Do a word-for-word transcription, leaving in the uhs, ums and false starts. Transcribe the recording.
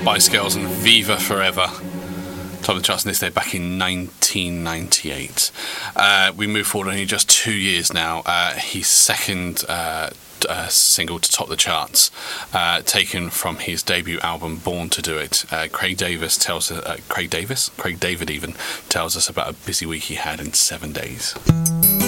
Spice Girls and Viva Forever. Top of the charts on this day back in nineteen ninety-eight. Uh, we move forward only just two years now. Uh, his second uh, uh, single to top the charts, uh, taken from his debut album Born to Do It. Uh, Craig Davis tells us, uh, Craig Davis? Craig David even tells us about a busy week he had in seven days.